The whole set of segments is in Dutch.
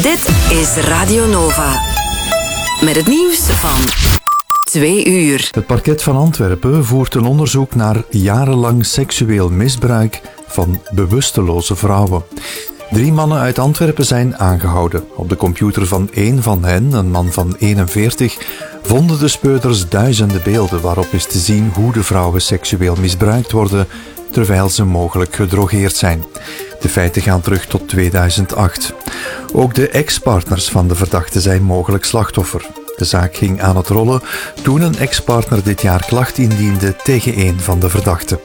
Dit is Radio Nova. Met het nieuws van 2 uur. Het parket van Antwerpen voert een onderzoek naar jarenlang seksueel misbruik van bewusteloze vrouwen. 3 mannen uit Antwerpen zijn aangehouden. Op de computer van 1 van hen, een man van 41, vonden de speurders duizenden beelden waarop is te zien hoe de vrouwen seksueel misbruikt worden terwijl ze mogelijk gedrogeerd zijn. De feiten gaan terug tot 2008. Ook de ex-partners van de verdachte zijn mogelijk slachtoffer. De zaak ging aan het rollen toen een ex-partner dit jaar klacht indiende tegen een van de verdachten.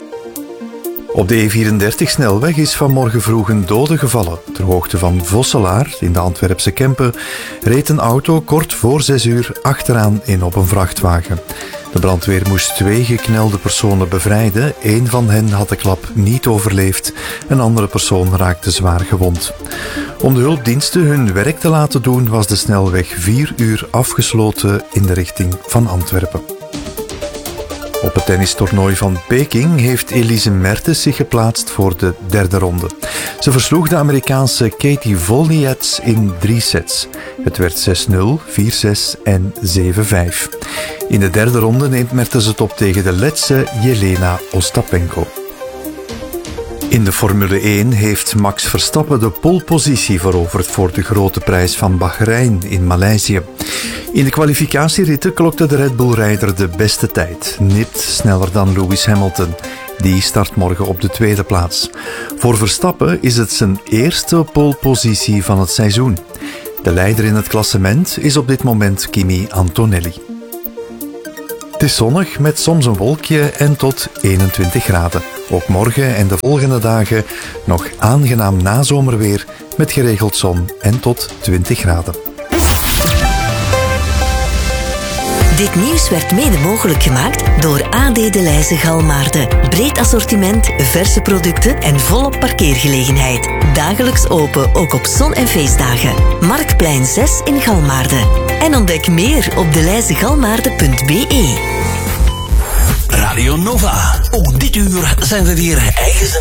Op de E34-snelweg is vanmorgen vroeg een dode gevallen. Ter hoogte van Vosselaar, in de Antwerpse Kempen, reed een auto kort voor 6 uur achteraan in op een vrachtwagen. De brandweer moest 2 geknelde personen bevrijden. 1 van hen had de klap niet overleefd. Een andere persoon raakte zwaar gewond. Om de hulpdiensten hun werk te laten doen, was de snelweg 4 uur afgesloten in de richting van Antwerpen. Op het tennistoernooi van Peking heeft Elise Mertens zich geplaatst voor de 3e ronde. Ze versloeg de Amerikaanse Katie Wozniacki in 3 sets. Het werd 6-0, 4-6 en 7-5. In de 3e ronde neemt Mertens het op tegen de Letse Jelena Ostapenko. In de Formule 1 heeft Max Verstappen de polepositie veroverd voor de grote prijs van Bahrein in Maleisië. In de kwalificatieritten klokte de Red Bull-rijder de beste tijd, nipt sneller dan Lewis Hamilton. Die start morgen op de 2e plaats. Voor Verstappen is het zijn eerste polepositie van het seizoen. De leider in het klassement is op dit moment Kimi Antonelli. Het is zonnig met soms een wolkje en tot 21 graden. Ook morgen en de volgende dagen nog aangenaam nazomerweer met geregeld zon en tot 20 graden. Dit nieuws werd mede mogelijk gemaakt door AD De Leize Galmaarden. Breed assortiment, verse producten en volop parkeergelegenheid. Dagelijks open, ook op zon- en feestdagen. Marktplein 6 in Galmaarden. En ontdek meer op deleizegalmaarden.be. Radio Nova. Ook dit uur zijn we weer eigen